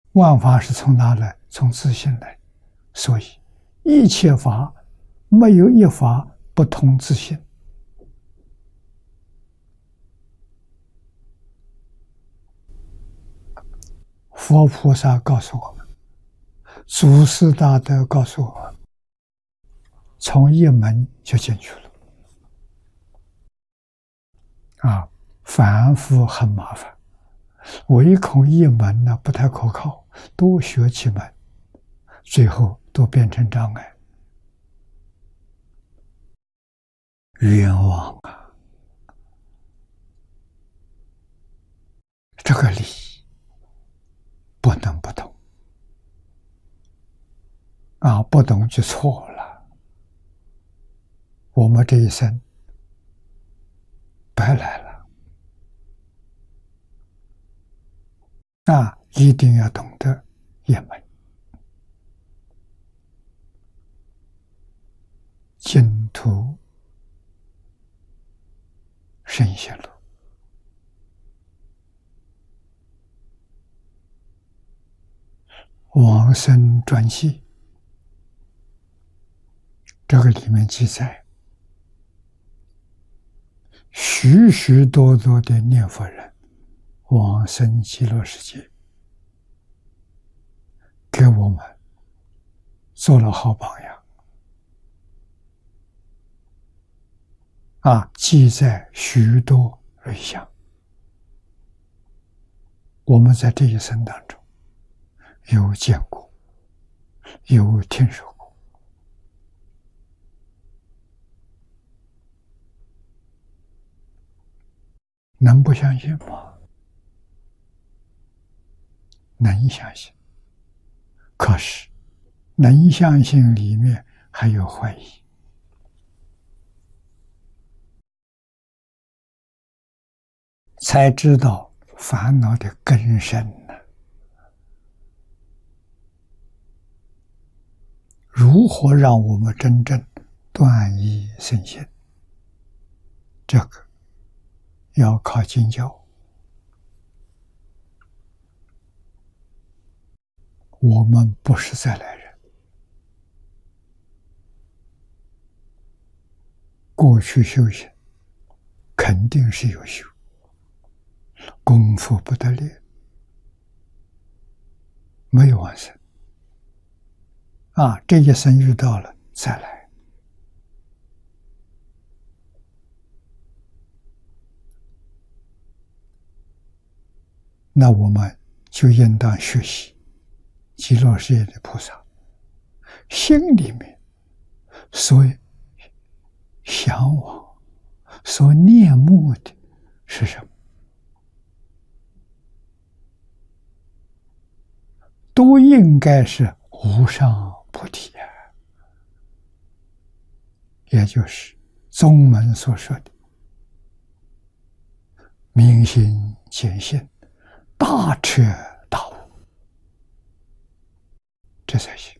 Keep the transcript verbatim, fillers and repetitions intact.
万法是从哪来？从自性来。所以一切法没有一法不通自性。佛菩萨告诉我们，祖师大德告诉我们，从一门就进去了。啊，反复很麻烦，唯恐一门呢不太可靠，多学几门，最后都变成障碍，冤枉啊！这个理不能不懂啊，不懂就错了，我们这一生白来了。那一定要懂得一门净土圣贤录，往生传记，这个里面记载，许许多多的念佛人往生极乐世界，给我们做了好榜样啊！记载许多瑞相，我们在这一生当中有见过，有听说过，能不相信吗？能相信，可是能相信里面还有怀疑，才知道烦恼的根深呢。如何让我们真正断疑生信？这个要靠经教。我们不是再来人，过去修行肯定是有修，功夫不得练，没有完成啊！这一生遇到了再来，那我们就应当学习极乐世界的菩萨，心里面所向往、所念慕的是什么？都应该是无上菩提啊，也就是宗门所说的明心见性、大彻大悟，这才行。